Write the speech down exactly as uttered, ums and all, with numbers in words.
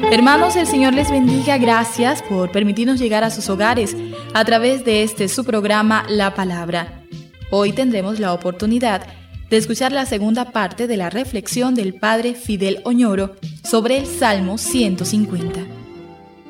Hermanos, el Señor les bendiga. Gracias por permitirnos llegar a sus hogares a través de este su programa La Palabra. Hoy tendremos la oportunidad de escuchar la segunda parte de la reflexión del Padre Fidel Oñoro sobre el Salmo ciento cincuenta.